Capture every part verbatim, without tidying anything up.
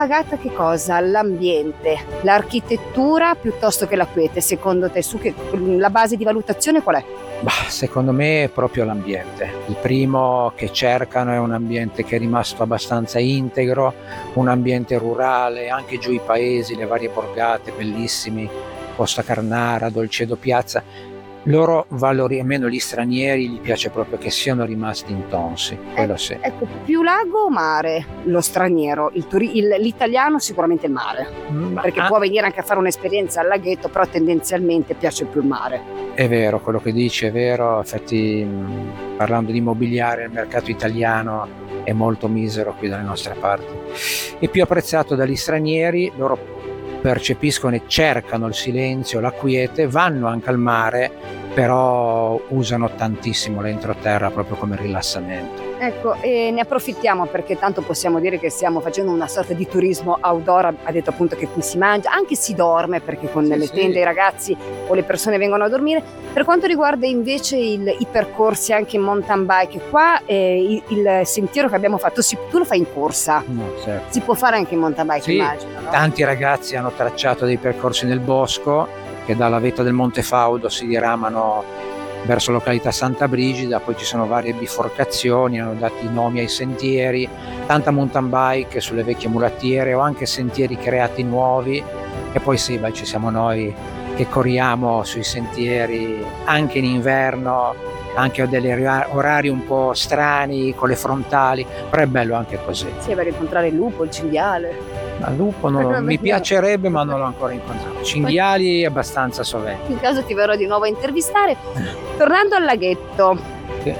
Pagata che cosa? L'ambiente, l'architettura piuttosto che la quiete, secondo te? Su che, la base di valutazione qual è? Bah, secondo me è proprio l'ambiente. Il primo che cercano è un ambiente che è rimasto abbastanza integro, un ambiente rurale, anche giù i paesi, le varie borgate bellissimi, Costa Carnara, Dolcedo Piazza. Loro valori, almeno gli stranieri, gli piace proprio che siano rimasti intonsi, quello sì. Ecco, più lago o mare lo straniero? Il turi- il- l'italiano sicuramente il mare, Ma perché ah, può venire anche a fare un'esperienza al laghetto, però tendenzialmente piace più il mare. è vero, quello che dici è vero, infatti mh, parlando di immobiliare, il mercato italiano è molto misero qui dalle nostre parti. È più apprezzato dagli stranieri, loro percepiscono e cercano il silenzio, la quiete, vanno anche al mare, però usano tantissimo l'entroterra proprio come rilassamento. Ecco, e ne approfittiamo perché tanto possiamo dire che stiamo facendo una sorta di turismo outdoor. Ha detto appunto che qui si mangia, anche si dorme, perché con Sì, le sì. tende i ragazzi o le persone vengono a dormire. Per quanto riguarda invece il- i percorsi anche in mountain bike, qua eh, il, il sentiero che abbiamo fatto, si- tu lo fai in corsa, No, certo. si può fare anche in mountain bike, Sì, immagino, no? tanti ragazzi hanno tracciato dei percorsi nel bosco che dalla vetta del Monte Faudo si diramano verso località Santa Brigida, poi ci sono varie biforcazioni, hanno dato i nomi ai sentieri, tanta mountain bike sulle vecchie mulattiere o anche sentieri creati nuovi, e poi sì, beh, ci siamo noi che corriamo sui sentieri anche in inverno, anche a degli orari un po' strani con le frontali, però è bello anche così. Sì, per incontrare il lupo, il cinghiale. Al lupo non lo- mi piacerebbe, ma non l'ho ancora incontrato. Cinghiali abbastanza sovente. In caso ti verrò di nuovo a intervistare. Tornando al laghetto, Sì.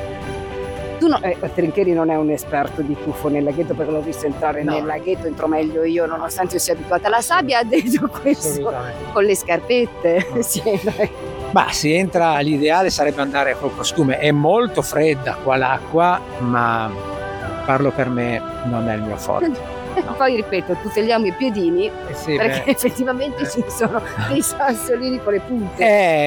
tu no, eh, Trincheri non è un esperto di tuffo nel laghetto, perché l'ho visto entrare No. nel laghetto, entro meglio io, nonostante io sia abituata alla sabbia. Ha detto questo Assolutamente. con le scarpette. No. Sì, dai. Ma si entra, l'ideale sarebbe andare col costume. È molto fredda qua l'acqua, ma parlo per me, non è il mio forte. No. Poi ripeto, tuteliamo i piedini, Eh sì, perché beh, effettivamente Eh. ci sono dei sassolini con le punte.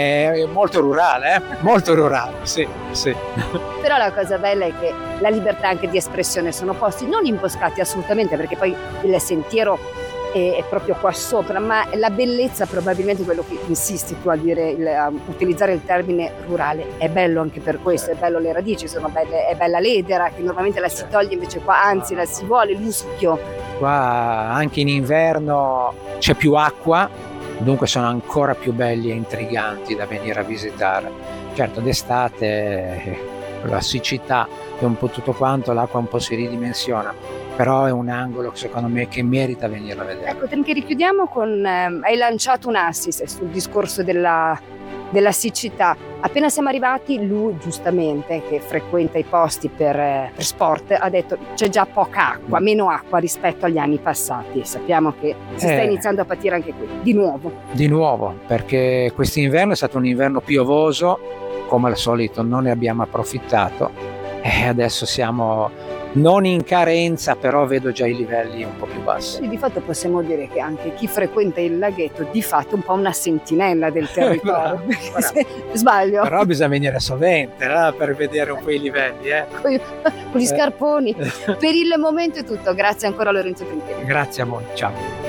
è molto rurale, eh? Molto rurale, sì, sì. Però la cosa bella è che la libertà anche di espressione, sono posti non imboscati assolutamente, perché poi il sentiero è, è proprio qua sopra, ma la bellezza, probabilmente quello che insisti tu a dire, il- a utilizzare il termine rurale, è bello anche per questo, è bello le radici, sono belle, è bella l'edera che normalmente la si toglie, invece qua anzi la si vuole, l'uschio. Qua anche in inverno c'è più acqua, dunque sono ancora più belli e intriganti da venire a visitare. Certo, d'estate eh, la siccità e un po' tutto quanto, l'acqua un po' si ridimensiona, però è un angolo secondo me che merita venire a vedere. Ecco, che richiudiamo con, ehm, hai lanciato un assist sul discorso della, della siccità. Appena siamo arrivati, lui giustamente, che frequenta i posti per, eh, per sport, ha detto c'è già poca acqua, meno acqua rispetto agli anni passati. Sappiamo che si sta Eh. iniziando a patire anche qui, di nuovo. Di nuovo, perché quest'inverno è stato un inverno piovoso, come al solito non ne abbiamo approfittato e adesso siamo non in carenza, però vedo già i livelli un po' più bassi. Quindi di fatto possiamo dire che anche chi frequenta il laghetto di fatto è un po' una sentinella del territorio. Bravo, bravo. Se- Sbaglio? Però bisogna venire sovente, no? Per vedere un po' i livelli. Eh? Con gli- con gli Eh. scarponi. Per il momento è tutto, grazie ancora a Lorenzo Trincheri. Grazie a voi, ciao.